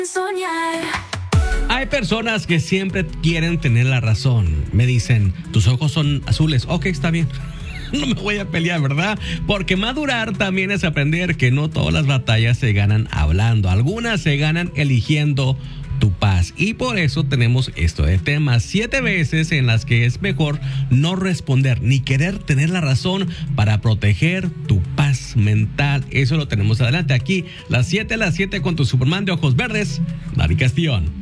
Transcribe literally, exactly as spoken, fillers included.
Soñar. Hay personas que siempre quieren tener la razón. Me dicen, tus ojos son azules. Ok, está bien. No me voy a pelear, ¿verdad? Porque madurar también es aprender que no todas las batallas se ganan hablando. Algunas se ganan eligiendo tu paz. Y por eso tenemos esto de temas. Siete veces en las que es mejor no responder ni querer tener la razón para proteger tu paz mental. Eso lo tenemos adelante aquí. Las siete, las siete con tu Superman de ojos verdes, Dari Castillón.